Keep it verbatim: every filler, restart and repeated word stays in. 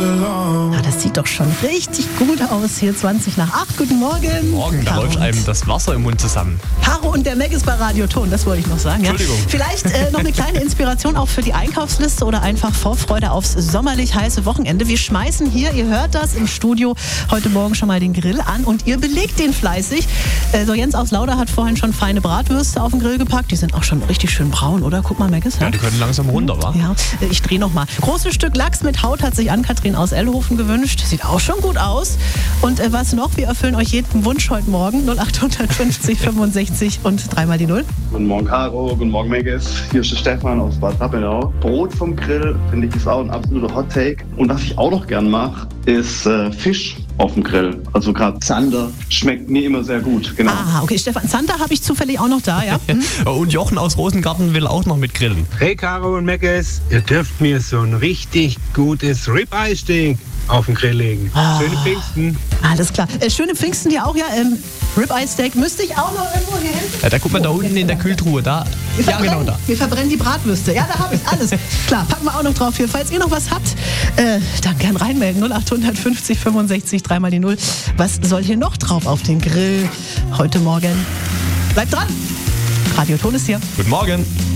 Ah, das sieht doch schon richtig gut aus. Hier zwanzig nach acht. Guten Morgen. Morgen, da Caro läuft einem das Wasser im Mund zusammen. Caro und der Meg ist bei Radioton, das wollte ich noch sagen. Ja? Entschuldigung. Vielleicht äh, noch eine kleine Inspiration auch für die Einkaufsliste oder einfach Vorfreude aufs sommerlich heiße Wochenende. Wir schmeißen hier, ihr hört das im Studio, heute Morgen schon mal den Grill an und ihr belegt den fleißig. Äh, so Jens aus Lauda hat vorhin schon feine Bratwürste auf den Grill gepackt. Die sind auch schon richtig schön braun, oder? Guck mal, Meg ist Ja, die können langsam runter, wa? Ja, äh, ich drehe noch mal. Großes Stück Lachs mit Haut hat sich Ann-Kathrin aus Ellhofen gewünscht. Sieht auch schon gut aus. Und äh, was noch? Wir erfüllen euch jeden Wunsch heute Morgen. null acht fünfzig fünfundsechzig und dreimal die Null. Guten Morgen, Caro. Guten Morgen, Megas. Hier ist der Stefan aus Bad Rappenau. Brot vom Grill, finde ich, ist auch ein absoluter Hot-Take. Und was ich auch noch gern mache, ist äh, Fisch auf dem Grill. Also gerade Zander schmeckt mir immer sehr gut. Genau. Ah, okay. Stefan Zander habe ich zufällig auch noch da, ja? Hm? Und Jochen aus Rosengarten will auch noch mit grillen. Hey Caro und Megas, ihr dürft mir so ein richtig gutes Ribeye-Steak auf den Grill legen. Ah. Schöne Pfingsten. Alles klar. Äh, schöne Pfingsten hier auch, ja. Ähm, Ribeye-Steak müsste ich auch noch irgendwo hier hin. Ja, da guckt man da unten in der Kühltruhe, da. Wir Ja, genau verbrennen- da. Wir verbrennen die Bratwürste. Ja, da habe ich alles. Klar, packen wir auch noch drauf hier. Falls ihr noch was habt, äh, dann gern reinmelden. null acht fünfzig fünfundsechzig, dreimal die Null. Was soll hier noch drauf auf den Grill heute Morgen? Bleibt dran. Radioton ist hier. Guten Morgen.